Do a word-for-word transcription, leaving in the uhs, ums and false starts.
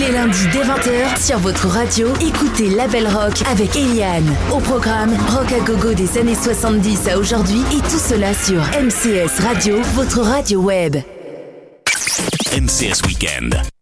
les lundis dès vingt heures sur votre radio, écoutez Label Rock avec Eliane. Au programme, rock à gogo des années soixante-dix à aujourd'hui et tout cela sur M C S Radio, votre radio web. M C S Weekend.